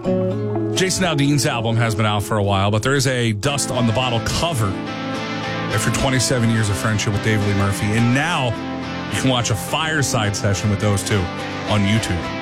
Jason Aldean's album has been out for a while, but there is a Dust on the Bottle cover after 27 years of friendship with David Lee Murphy. And now you can watch a fireside session with those two on YouTube.